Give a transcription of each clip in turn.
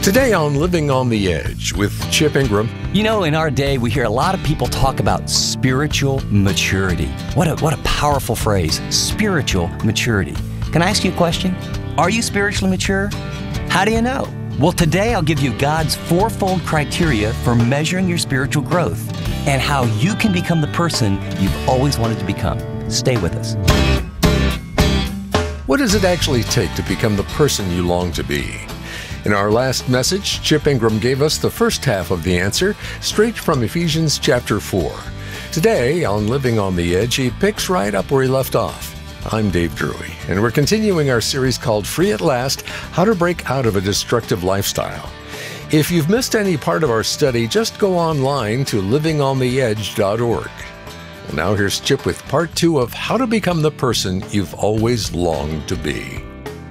Today on Living on the Edge with Chip Ingram. You know, in our day, we hear a lot of people talk about spiritual maturity. What a powerful phrase, spiritual maturity. Can I ask you a question? Are you spiritually mature? How do you know? Well, today I'll give you God's fourfold criteria for measuring your spiritual growth and how you can become the person you've always wanted to become. Stay with us. What does it actually take to become the person you long to be? In our last message, Chip Ingram gave us the first half of the answer, straight from Ephesians chapter 4. Today, on Living on the Edge, he picks right up where he left off. I'm Dave Drury, and we're continuing our series called Free at Last, How to Break Out of a Destructive Lifestyle. If you've missed any part of our study, just go online to livingontheedge.org. Well, now here's Chip with part 2 of How to Become the Person You've Always Longed to Be.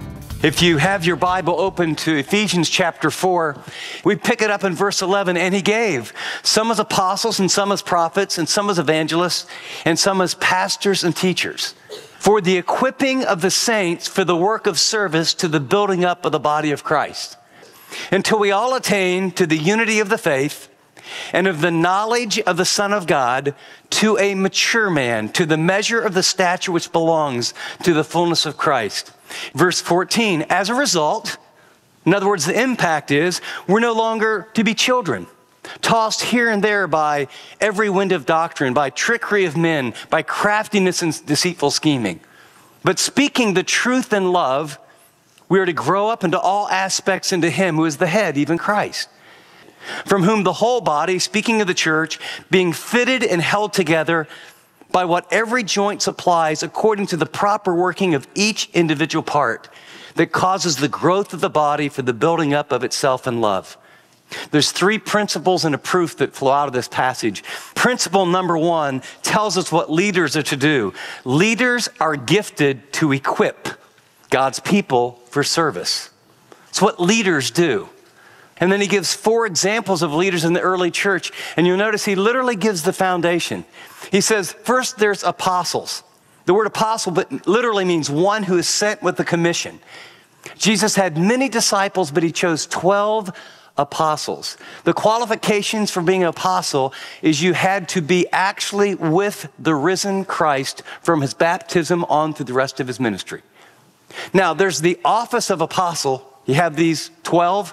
If you have your Bible open to Ephesians chapter 4, we pick it up in verse 11, and he gave some as apostles and some as prophets and some as evangelists and some as pastors and teachers for the equipping of the saints for the work of service to the building up of the body of Christ, until we all attain to the unity of the faith and of the knowledge of the Son of God, to a mature man, to the measure of the stature which belongs to the fullness of Christ. Verse 14, as a result, in other words, the impact is we're no longer to be children, tossed here and there by every wind of doctrine, by trickery of men, by craftiness and deceitful scheming. But speaking the truth in love, we are to grow up into all aspects into him who is the head, even Christ, from whom the whole body, speaking of the church, being fitted and held together by what every joint supplies according to the proper working of each individual part that causes the growth of the body for the building up of itself in love. There's 3 principles and a proof that flow out of this passage. Principle number 1 tells us what leaders are to do. Leaders are gifted to equip God's people for service. It's what leaders do. And then he gives 4 examples of leaders in the early church. And you'll notice he literally gives the foundation. He says, first there's apostles. The word apostle literally means one who is sent with a commission. Jesus had many disciples, but he chose 12 apostles. The qualifications for being an apostle is you had to be actually with the risen Christ from his baptism on through the rest of his ministry. Now, there's the office of apostle. You have these 12.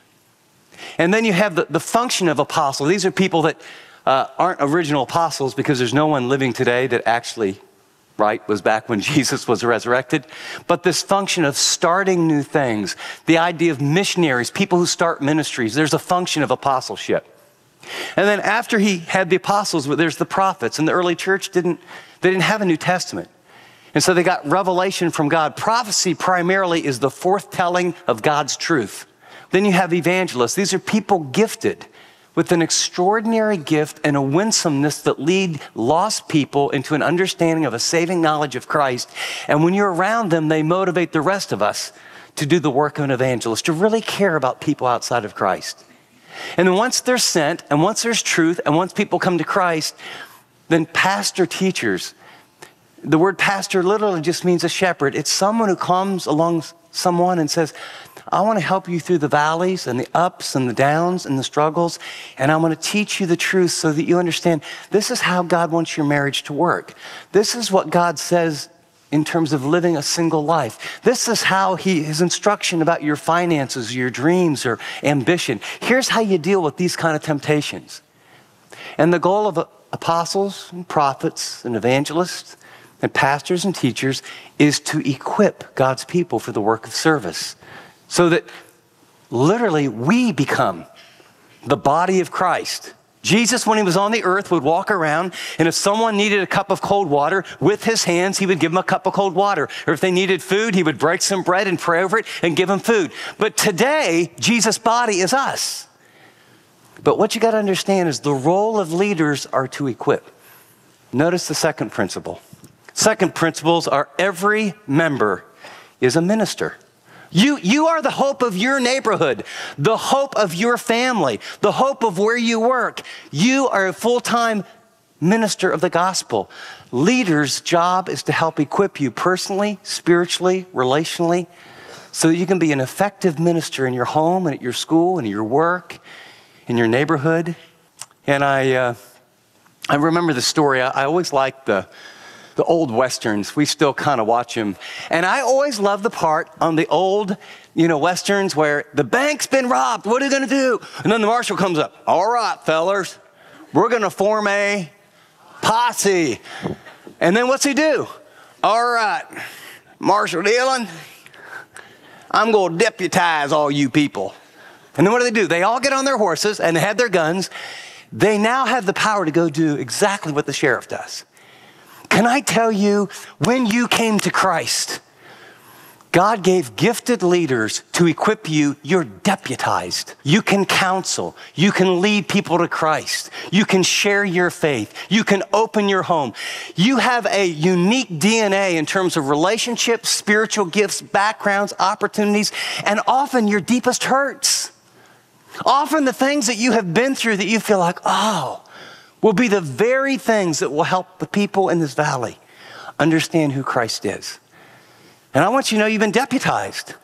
And then you have the function of apostle. These are people that aren't original apostles because there's no one living today that actually, was back when Jesus was resurrected. But this function of starting new things, the idea of missionaries, people who start ministries, there's a function of apostleship. And then after he had the apostles, there's the prophets. And the early church didn't have a New Testament. And so they got revelation from God. Prophecy primarily is the forthtelling of God's truth. Then you have evangelists. These are people gifted with an extraordinary gift and a winsomeness that lead lost people into an understanding of a saving knowledge of Christ. And when you're around them, they motivate the rest of us to do the work of an evangelist, to really care about people outside of Christ. And then once they're sent, and once there's truth, and once people come to Christ, then pastor teachers. The word pastor literally just means a shepherd. It's someone who comes along someone and says, I want to help you through the valleys and the ups and the downs and the struggles, and I'm going to teach you the truth so that you understand this is how God wants your marriage to work. This is what God says in terms of living a single life. This is how his instruction about your finances, your dreams, or ambition. Here's how you deal with these kind of temptations. And the goal of apostles and prophets and evangelists and pastors and teachers is to equip God's people for the work of service so that literally we become the body of Christ. Jesus, when he was on the earth, would walk around, and if someone needed a cup of cold water, with his hands, he would give them a cup of cold water. Or if they needed food, he would break some bread and pray over it and give them food. But today, Jesus' body is us. But what you got to understand is the role of leaders are to equip. Notice the second principle. Second principles are every member is a minister. You are the hope of your neighborhood, the hope of your family, the hope of where you work. You are a full-time minister of the gospel. Leaders' job is to help equip you personally, spiritually, relationally, so that you can be an effective minister in your home and at your school and at your work, in your neighborhood. And I remember the story. I always liked the old Westerns. We still kind of watch them. And I always love the part on the old, Westerns where the bank's been robbed. What are you going to do? And then the marshal comes up. All right, fellers, we're going to form a posse. And then what's he do? All right, Marshal Dillon, I'm going to deputize all you people. And then what do? They all get on their horses and they have their guns. They now have the power to go do exactly what the sheriff does. Can I tell you, when you came to Christ, God gave gifted leaders to equip you. You're deputized. You can counsel. You can lead people to Christ. You can share your faith. You can open your home. You have a unique DNA in terms of relationships, spiritual gifts, backgrounds, opportunities, and often your deepest hurts. Often the things that you have been through that you feel like, will be the very things that will help the people in this valley understand who Christ is. And I want you to know you've been deputized.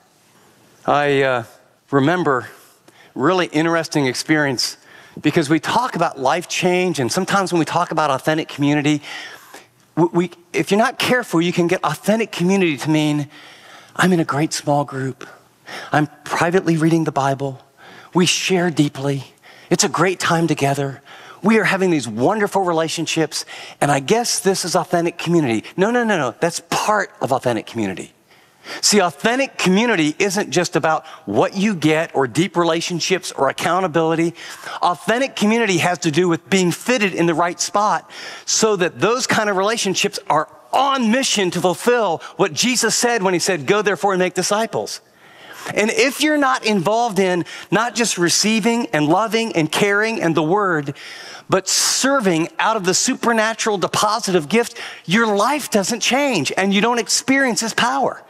I remember really interesting experience because we talk about life change, and sometimes when we talk about authentic community, if you're not careful, you can get authentic community to mean I'm in a great small group. I'm privately reading the Bible. We share deeply. It's a great time together. We are having these wonderful relationships, and I guess this is authentic community. No. That's part of authentic community. See, authentic community isn't just about what you get or deep relationships or accountability. Authentic community has to do with being fitted in the right spot so that those kind of relationships are on mission to fulfill what Jesus said when he said, go therefore and make disciples. And if you're not involved in not just receiving and loving and caring and the word, but serving out of the supernatural deposit of gift, your life doesn't change and you don't experience his power.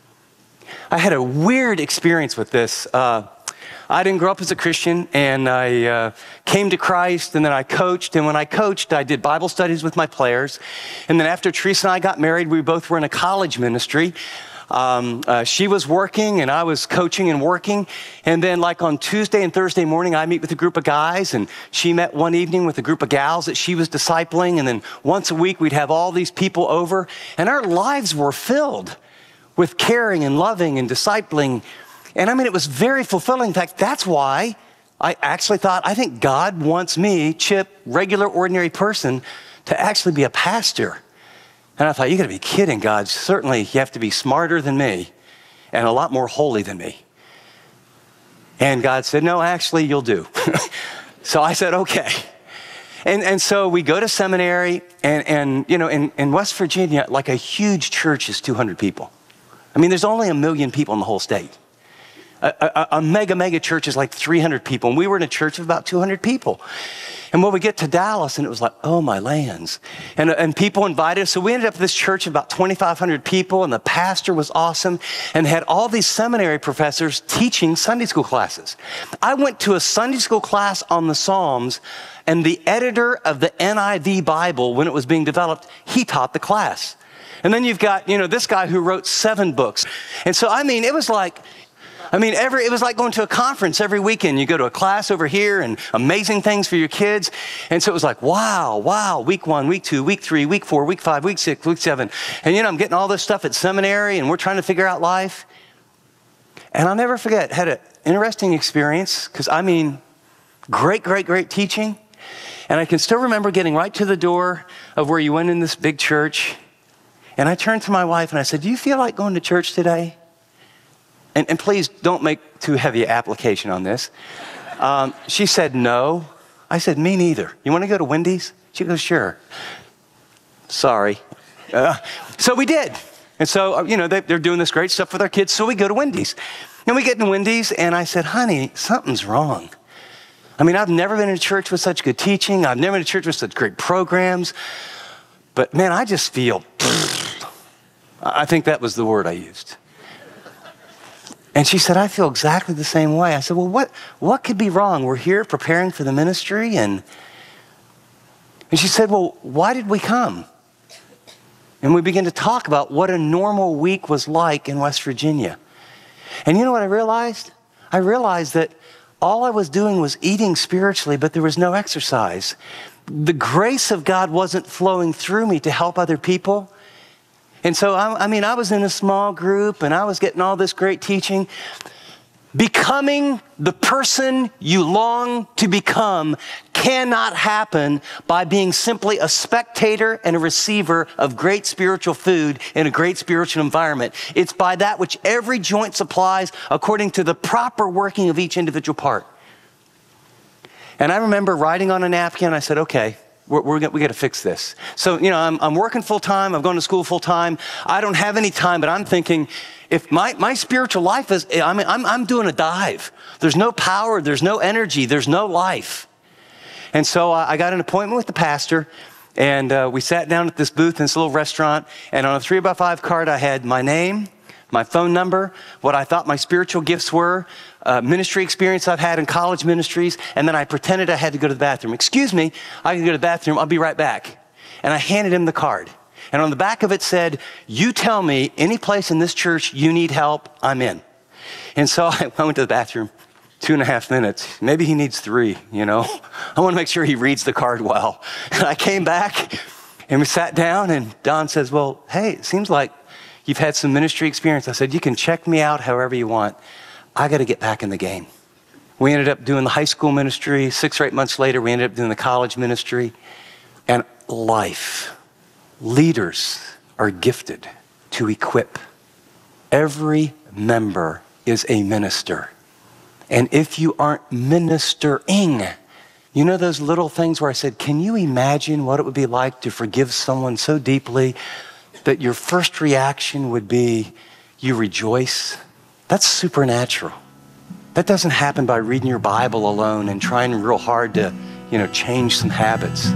I had a weird experience with this. I didn't grow up as a Christian, and I came to Christ, and then I coached. And when I coached, I did Bible studies with my players. And then after Teresa and I got married, we both were in a college ministry. She was working, and I was coaching and working. And then like on Tuesday and Thursday morning, I meet with a group of guys, and she met one evening with a group of gals that she was discipling. And then once a week, we'd have all these people over, and our lives were filled with caring and loving and discipling. And I mean, it was very fulfilling. In fact, that's why I actually thought, I think God wants me, Chip, regular, ordinary person, to actually be a pastor. And I thought, you gotta be kidding, God. Certainly you have to be smarter than me and a lot more holy than me. And God said, no, actually you'll do. So I said, okay. And so we go to seminary, and in West Virginia, like a huge church is 200 people. I mean, there's only 1 million people in the whole state. A mega church is like 300 people. And we were in a church of about 200 people. And when we get to Dallas, and it was like, oh, my lands. And people invited us. So we ended up at this church of about 2,500 people, and the pastor was awesome and had all these seminary professors teaching Sunday school classes. I went to a Sunday school class on the Psalms, and the editor of the NIV Bible, when it was being developed, he taught the class. And then you've got, this guy who wrote 7 books. And so, it was like, it was like going to a conference every weekend. You go to a class over here and amazing things for your kids. And so it was like, wow, week 1, week 2, week 3, week 4, week 5, week 6, week 7. And I'm getting all this stuff at seminary, and we're trying to figure out life. And I'll never forget, had an interesting experience, because great teaching. And I can still remember getting right to the door of where you went in this big church. And I turned to my wife and I said, do you feel like going to church today? And please don't make too heavy application on this. She said, no. I said, me neither. You want to go to Wendy's? She goes, sure. Sorry. So we did. And so, they're doing this great stuff with our kids. So we go to Wendy's. And we get in Wendy's, and I said, honey, something's wrong. I've never been in a church with such good teaching. I've never been in a church with such great programs. But man, I just feel, I think that was the word I used. And she said, I feel exactly the same way. I said, well, what could be wrong? We're here preparing for the ministry. And she said, well, why did we come? And we began to talk about what a normal week was like in West Virginia. And you know what I realized? I realized that all I was doing was eating spiritually, but there was no exercise. The grace of God wasn't flowing through me to help other people. And so, I was in a small group and I was getting all this great teaching. Becoming the person you long to become cannot happen by being simply a spectator and a receiver of great spiritual food in a great spiritual environment. It's by that which every joint supplies according to the proper working of each individual part. And I remember writing on a napkin, I said, okay, we got to fix this. So, I'm working full time, I'm going to school full time. I don't have any time, but I'm thinking, if my spiritual life is, I'm doing a dive. There's no power, there's no energy, there's no life. And so I got an appointment with the pastor, and we sat down at this booth in this little restaurant, and on a 3x5 card I had my name, my phone number, what I thought my spiritual gifts were, ministry experience I've had in college ministries, and then I pretended I had to go to the bathroom. Excuse me, I can go to the bathroom, I'll be right back. And I handed him the card. And on the back of it said, you tell me any place in this church you need help, I'm in. And so I went to the bathroom, 2.5 minutes. Maybe he needs 3, I want to make sure he reads the card well. And I came back and we sat down and Don says, well, hey, it seems like you've had some ministry experience. I said, you can check me out however you want. I got to get back in the game. We ended up doing the high school ministry. 6 or 8 months later, we ended up doing the college ministry. And life. Leaders are gifted to equip. Every member is a minister. And if you aren't ministering, those little things where I said, can you imagine what it would be like to forgive someone so deeply that your first reaction would be, you rejoice? That's supernatural. That doesn't happen by reading your Bible alone and trying real hard to, change some habits.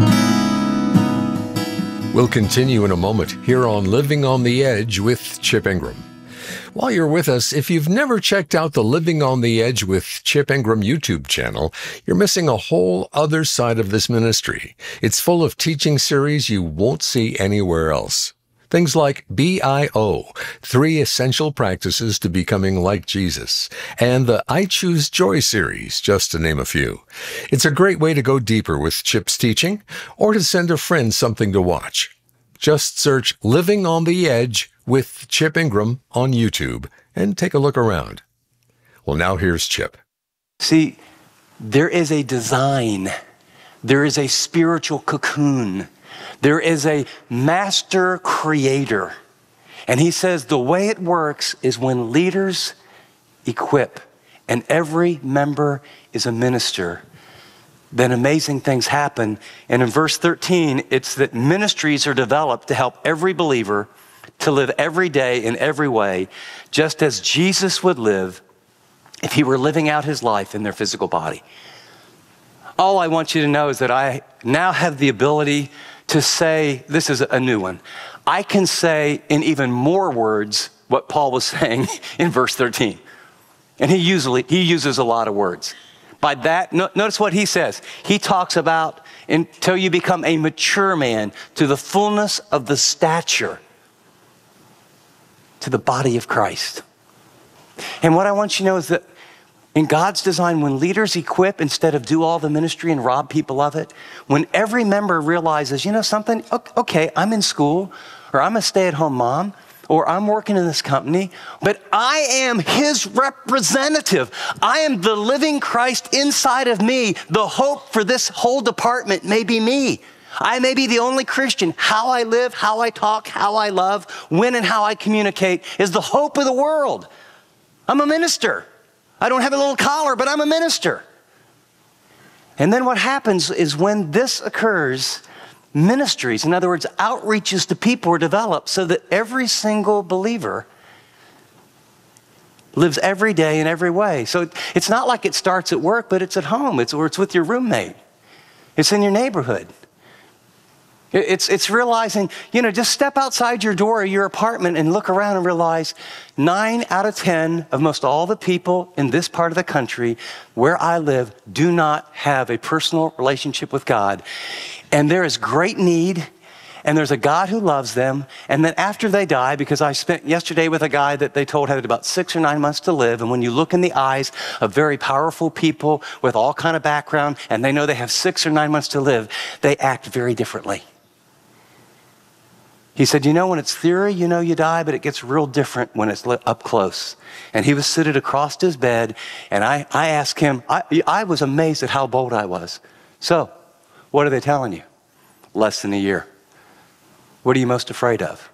We'll continue in a moment here on Living on the Edge with Chip Ingram. While you're with us, if you've never checked out the Living on the Edge with Chip Ingram YouTube channel, you're missing a whole other side of this ministry. It's full of teaching series you won't see anywhere else. Things like BIO, 3 Essential Practices to Becoming Like Jesus, and the I Choose Joy series, just to name a few. It's a great way to go deeper with Chip's teaching, or to send a friend something to watch. Just search Living on the Edge with Chip Ingram on YouTube and take a look around. Well, now here's Chip. See, there is a design. There is a spiritual cocoon. There is a master creator. And he says the way it works is when leaders equip and every member is a minister, then amazing things happen. And in verse 13, it's that ministries are developed to help every believer to live every day in every way, just as Jesus would live if he were living out his life in their physical body. All I want you to know is that I now have the ability to say, this is a new one. I can say in even more words what Paul was saying in verse 13. And he uses a lot of words. By that, notice what he says. He talks about until you become a mature man to the fullness of the stature, to the body of Christ. And what I want you to know is that in God's design, when leaders equip instead of do all the ministry and rob people of it, when every member realizes, something, okay, I'm in school, or I'm a stay-at-home mom, or I'm working in this company, but I am his representative. I am the living Christ inside of me. The hope for this whole department may be me. I may be the only Christian. How I live, how I talk, how I love, when and how I communicate is the hope of the world. I'm a minister. I don't have a little collar, but I'm a minister. And then what happens is when this occurs, ministries, in other words, outreaches to people are developed so that every single believer lives every day in every way. So it's not like it starts at work, but it's at home. It's with your roommate. It's in your neighborhood. It's realizing, just step outside your door or your apartment and look around and realize 9 out of 10 of most all the people in this part of the country where I live do not have a personal relationship with God. And there is great need. and there's a God who loves them. And then after they die, because I spent yesterday with a guy that they told had about 6 or 9 months to live. And when you look in the eyes of very powerful people with all kind of background, and they know they have 6 or 9 months to live, they act very differently. He said, you know, when it's theory, you know you die, but it gets real different when it's up close. And he was seated across his bed, and I asked him, I was amazed at how bold I was. So, what are they telling you? Less than a year. What are you most afraid of?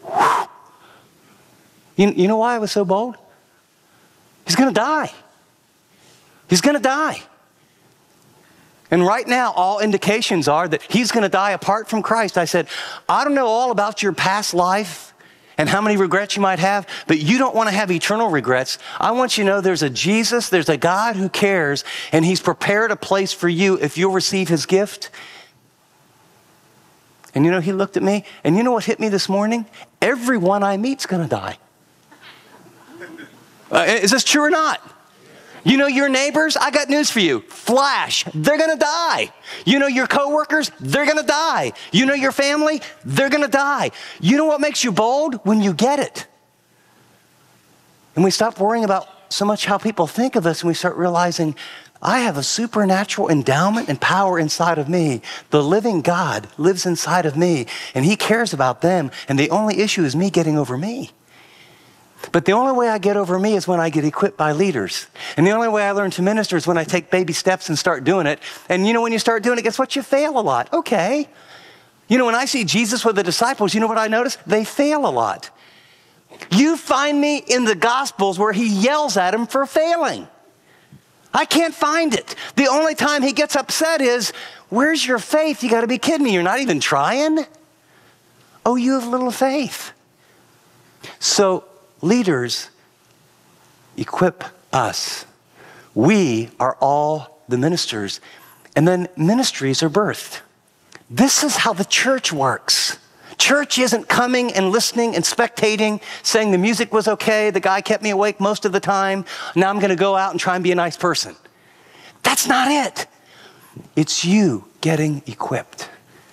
You know why I was so bold? He's going to die. He's going to die. And right now, all indications are that he's going to die apart from Christ. I said, I don't know all about your past life and how many regrets you might have, but you don't want to have eternal regrets. I want you to know there's a Jesus, there's a God who cares, and he's prepared a place for you if you'll receive his gift. And you know, he looked at me, and you know what hit me this morning? Everyone I meet's going to die. Is this true or not? You know your neighbors? I got news for you. Flash, they're going to die. You know your coworkers? They're going to die. You know your family? They're going to die. You know what makes you bold? When you get it. And we stop worrying about so much how people think of us, and we start realizing, I have a supernatural endowment and power inside of me. The living God lives inside of me, and he cares about them, and the only issue is me getting over me. But the only way I get over me is when I get equipped by leaders. And the only way I learn to minister is when I take baby steps and start doing it. And you know, when you start doing it, guess what? You fail a lot. Okay. You know, when I see Jesus with the disciples, you know what I notice? They fail a lot. You find me in the Gospels where he yells at them for failing. I can't find it. The only time he gets upset is, where's your faith? You got to be kidding me. You're not even trying? Oh, you have little faith. So leaders equip us. We are all the ministers. And then ministries are birthed. This is how the church works. Church isn't coming and listening and spectating, saying the music was okay, the guy kept me awake most of the time, now I'm going to go out and try and be a nice person. That's not it. It's you getting equipped.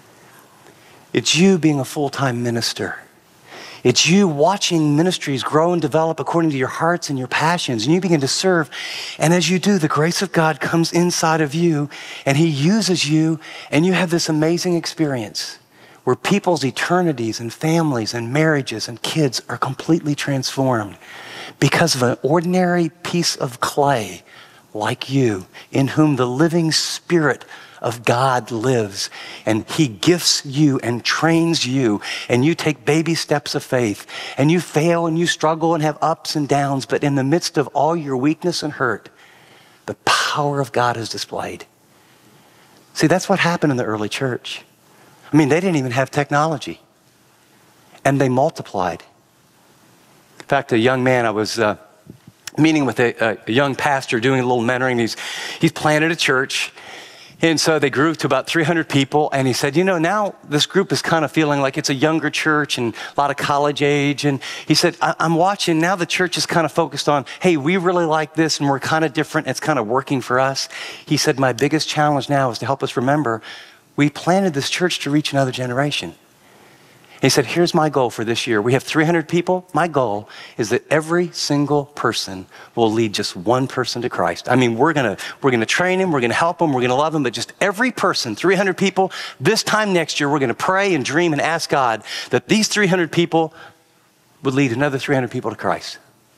It's you being a full-time minister. It's you watching ministries grow and develop according to your hearts and your passions, and you begin to serve. And as you do, the grace of God comes inside of you, and he uses you, and you have this amazing experience where people's eternities and families and marriages and kids are completely transformed because of an ordinary piece of clay like you, in whom the living Spirit of God lives, and he gifts you and trains you, and you take baby steps of faith, and you fail and you struggle and have ups and downs, but in the midst of all your weakness and hurt, the power of God is displayed. See, that's what happened in the early church. I mean, they didn't even have technology, and they multiplied. In fact, a young man, I was meeting with a young pastor doing a little mentoring. He's planted a church, and so they grew to about 300 people, and he said, you know, now this group is kind of feeling like it's a younger church and a lot of college age, and he said, I'm watching, now the church is kind of focused on, hey, we really like this, and we're kind of different, it's kind of working for us. He said, my biggest challenge now is to help us remember we planted this church to reach another generation. He said, here's my goal for this year. We have 300 people. My goal is that every single person will lead just one person to Christ. I mean, we're gonna train him, we're gonna help him, we're gonna love him, but just every person, 300 people, this time next year, we're gonna pray and dream and ask God that these 300 people would lead another 300 people to Christ.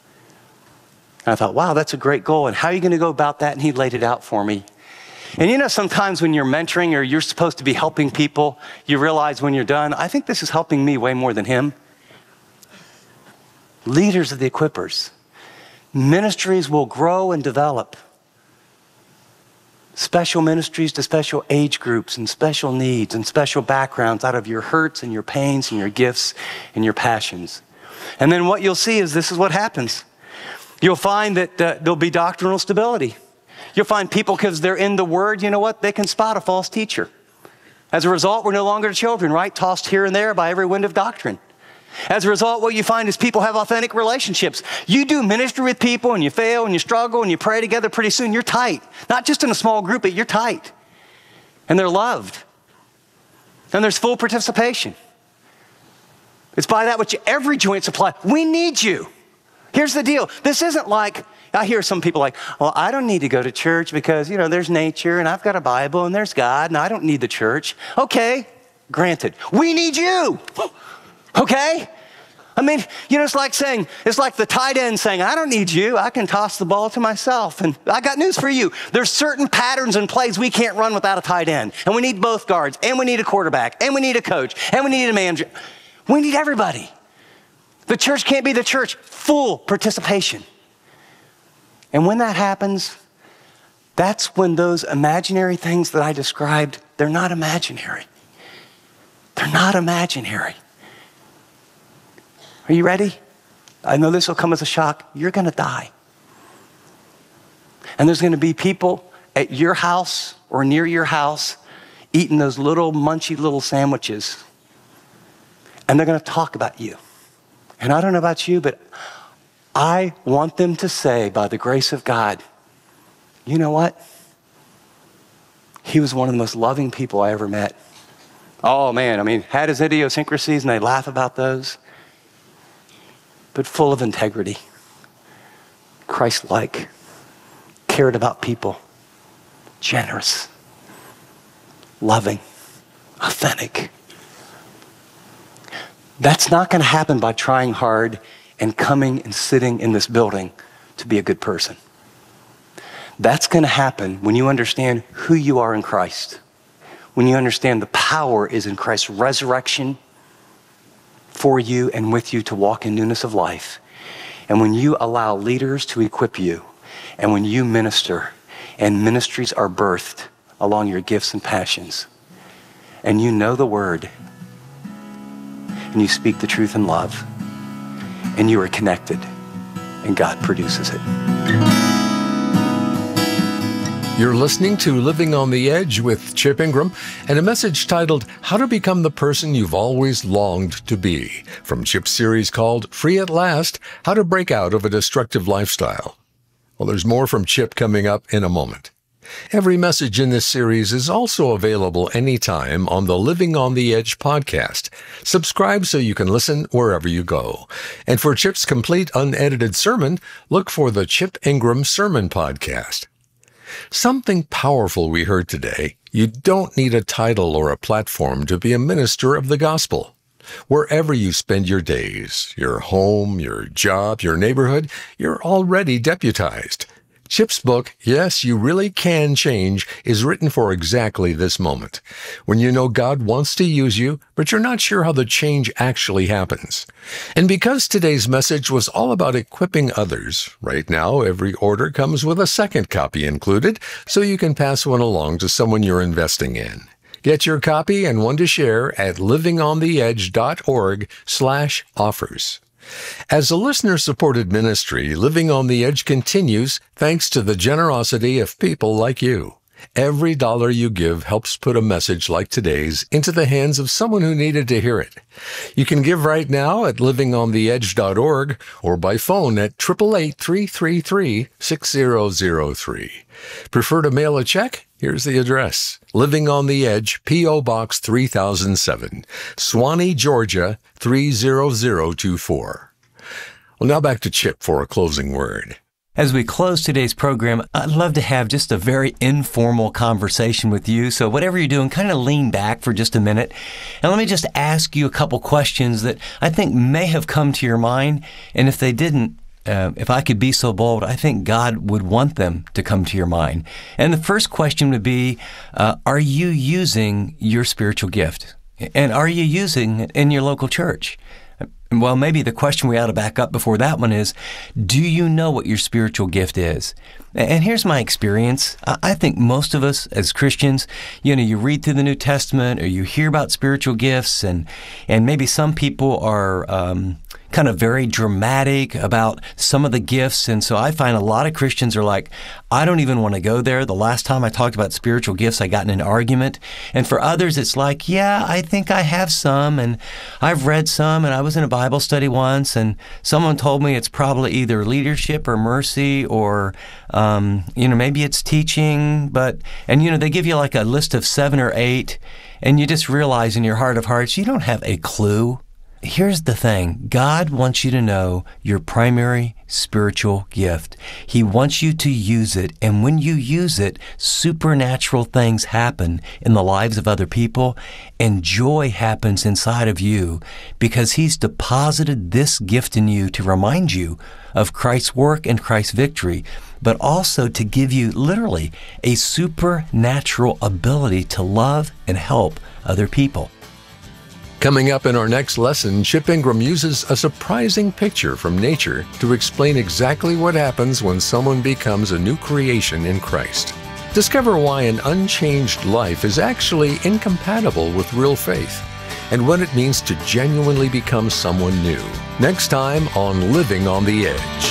And I thought, wow, that's a great goal. And how are you gonna go about that? And he laid it out for me. And you know, sometimes when you're mentoring or you're supposed to be helping people, you realize when you're done, I think this is helping me way more than him. Leaders are the equippers. Ministries will grow and develop. Special ministries to special age groups and special needs and special backgrounds out of your hurts and your pains and your gifts and your passions. And then what you'll see is this is what happens. You'll find that there'll be doctrinal stability. You'll find people, because they're in the Word, you know what? They can spot a false teacher. As a result, we're no longer children, right? Tossed here and there by every wind of doctrine. As a result, what you find is people have authentic relationships. You do ministry with people and you fail and you struggle and you pray together, pretty soon you're tight. Not just in a small group, but you're tight. And they're loved. And there's full participation. It's by that which every joint supply. We need you. Here's the deal. This isn't like, I hear some people like, well, I don't need to go to church because, there's nature and I've got a Bible and there's God and I don't need the church. Okay, granted. We need you. Okay? I mean, it's like the tight end saying, I don't need you. I can toss the ball to myself. And I got news for you. There's certain patterns and plays we can't run without a tight end. And we need both guards. And we need a quarterback. And we need a coach. And we need a manager. We need everybody. The church can't be the church. Full participation. And when that happens, that's when those imaginary things that I described, they're not imaginary. They're not imaginary. Are you ready? I know this will come as a shock. You're going to die. And there's going to be people at your house or near your house eating those little munchy little sandwiches. And they're going to talk about you. And I don't know about you, but I want them to say, by the grace of God, you know what? He was one of the most loving people I ever met. Oh man, had his idiosyncrasies and they laugh about those. But full of integrity, Christ-like, cared about people, generous, loving, authentic. That's not going to happen by trying hard and coming and sitting in this building to be a good person. That's going to happen when you understand who you are in Christ, when you understand the power is in Christ's resurrection for you and with you to walk in newness of life. And when you allow leaders to equip you, and when you minister, and ministries are birthed along your gifts and passions, and you know the word, and you speak the truth in love, and you are connected, and God produces it. You're listening to Living on the Edge with Chip Ingram and a message titled, How to Become the Person You've Always Longed to Be, from Chip's series called Free at Last, How to Break Out of a Destructive Lifestyle. Well, there's more from Chip coming up in a moment. Every message in this series is also available anytime on the Living on the Edge podcast. Subscribe so you can listen wherever you go. And for Chip's complete unedited sermon, look for the Chip Ingram Sermon Podcast. Something powerful we heard today. You don't need a title or a platform to be a minister of the gospel. Wherever you spend your days, your home, your job, your neighborhood, you're already deputized. Chip's book, Yes, You Really Can Change, is written for exactly this moment, when you know God wants to use you, but you're not sure how the change actually happens. And because today's message was all about equipping others, right now every order comes with a second copy included, so you can pass one along to someone you're investing in. Get your copy and one to share at livingontheedge.org/offers. As a listener-supported ministry, Living on the Edge continues thanks to the generosity of people like you. Every dollar you give helps put a message like today's into the hands of someone who needed to hear it. You can give right now at livingontheedge.org or by phone at 888-333-6003. Prefer to mail a check? Here's the address. Living on the Edge, P.O. Box 3007, Swanee, Georgia 30024. Well, now back to Chip for a closing word. As we close today's program, I'd love to have just a very informal conversation with you. So whatever you're doing, kind of lean back for just a minute. And let me just ask you a couple questions that I think may have come to your mind. And if they didn't, if I could be so bold, I think God would want them to come to your mind. And the first question would be, are you using your spiritual gift? And are you using it in your local church? Well, maybe the question we ought to back up before that one is, do you know what your spiritual gift is? And here's my experience. I think most of us as Christians, you read through the New Testament or you hear about spiritual gifts, and maybe some people are kind of very dramatic about some of the gifts. And so I find a lot of Christians are like, I don't even want to go there. The last time I talked about spiritual gifts, I got in an argument. And for others, it's like, yeah, I think I have some, and I've read some, and I was in a Bible study once, and someone told me it's probably either leadership or mercy or, maybe it's teaching, and they give you like a list of 7 or 8, and you just realize in your heart of hearts, you don't have a clue. here's the thing. God wants you to know your primary spiritual gift. He wants you to use it. And when you use it, supernatural things happen in the lives of other people, and joy happens inside of you because He's deposited this gift in you to remind you of Christ's work and Christ's victory, but also to give you literally a supernatural ability to love and help other people. Coming up in our next lesson, Chip Ingram uses a surprising picture from nature to explain exactly what happens when someone becomes a new creation in Christ. Discover why an unchanged life is actually incompatible with real faith, and what it means to genuinely become someone new. Next time on Living on the Edge.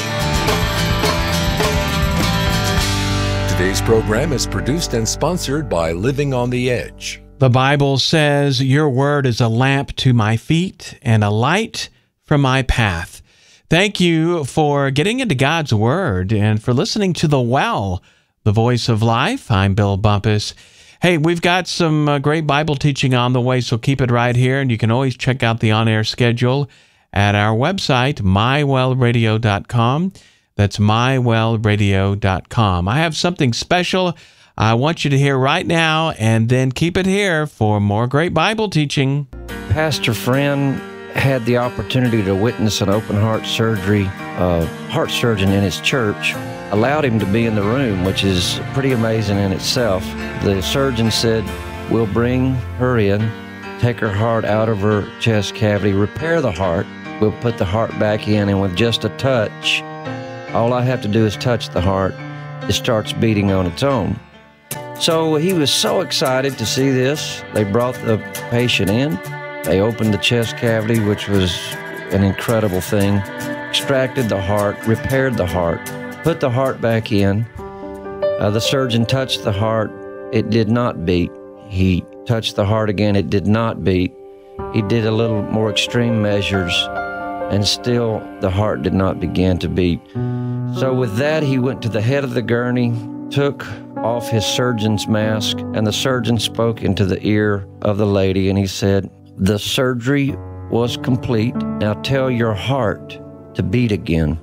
Today's program is produced and sponsored by Living on the Edge. The Bible says, "Your word is a lamp to my feet and a light for my path." Thank you for getting into God's Word and for listening to The Well, the Voice of Life. I'm Bill Bumpus. Hey, we've got some great Bible teaching on the way, so keep it right here. And you can always check out the on-air schedule at our website, mywellradio.com. That's mywellradio.com. I have something special I want you to hear right now, and then keep it here for more great Bible teaching. Pastor Friend had the opportunity to witness an open heart surgery. A heart surgeon in his church allowed him to be in the room, which is pretty amazing in itself. The surgeon said, "We'll bring her in, take her heart out of her chest cavity, repair the heart. We'll put the heart back in, and with just a touch, all I have to do is touch the heart. It starts beating on its own." So he was so excited to see this. They brought the patient in. They opened the chest cavity, which was an incredible thing, extracted the heart, repaired the heart, put the heart back in. The surgeon touched the heart. It did not beat. He touched the heart again. It did not beat. He did a little more extreme measures, and still the heart did not begin to beat. So with that, he went to the head of the gurney, took off his surgeon's mask, and the surgeon spoke into the ear of the lady, and he said, "The surgery was complete. Now tell your heart to beat again."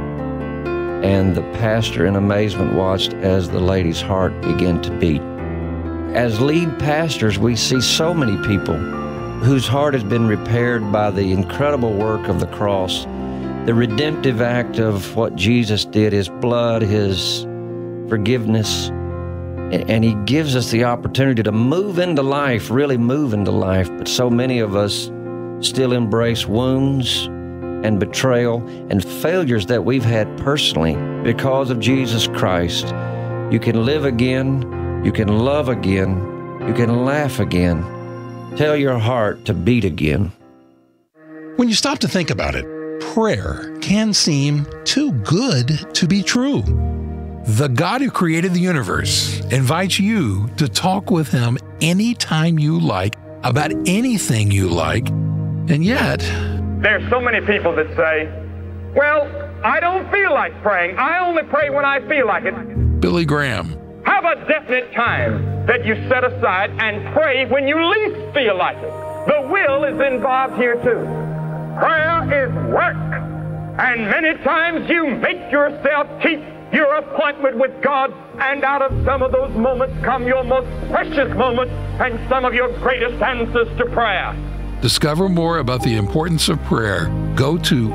And the pastor in amazement watched as the lady's heart began to beat. As lead pastors, we see so many people whose heart has been repaired by the incredible work of the cross, the redemptive act of what Jesus did, His blood, His forgiveness. And He gives us the opportunity to move into life, really move into life. But so many of us still embrace wounds and betrayal and failures that we've had personally. Because of Jesus Christ, you can live again, you can love again, you can laugh again. Tell your heart to beat again. When you stop to think about it, prayer can seem too good to be true. The God who created the universe invites you to talk with Him anytime you like about anything you like, and yet there's so many people that say, "Well, I don't feel like praying. I only pray when I feel like it." Billy Graham. Have a definite time that you set aside and pray when you least feel like it. The will is involved here too. Prayer is work, and many times you make yourself keep your appointment with God, and out of some of those moments come your most precious moments and some of your greatest answers to prayer. Discover more about the importance of prayer. Go to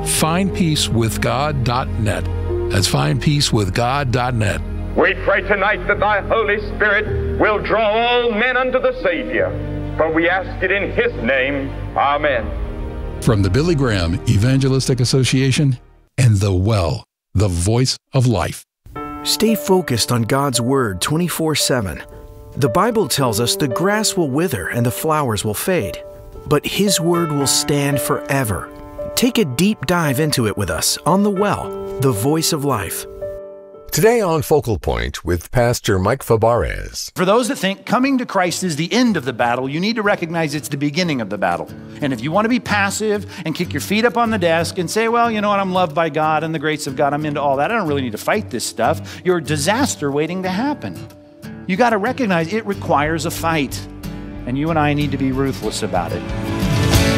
findpeacewithgod.net. That's findpeacewithgod.net. We pray tonight that Thy Holy Spirit will draw all men unto the Savior, for we ask it in His name. Amen. From the Billy Graham Evangelistic Association and The Well, the Voice of Life. Stay focused on God's Word 24/7. The Bible tells us the grass will wither and the flowers will fade, but His Word will stand forever. Take a deep dive into it with us on The Well, the Voice of Life. Today on Focal Point with Pastor Mike Fabarez. For those that think coming to Christ is the end of the battle, you need to recognize it's the beginning of the battle. And if you want to be passive and kick your feet up on the desk and say, well, you know what, I'm loved by God and the grace of God, I'm into all that, I don't really need to fight this stuff, you're a disaster waiting to happen. You got to recognize it requires a fight. And you and I need to be ruthless about it.